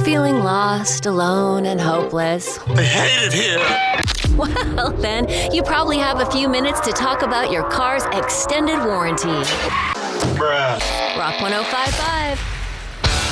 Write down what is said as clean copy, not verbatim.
feeling lost, alone, and hopeless? I hate it here. Well, then, you probably have a few minutes to talk about your car's extended warranty. Bruh. Rock 105.5.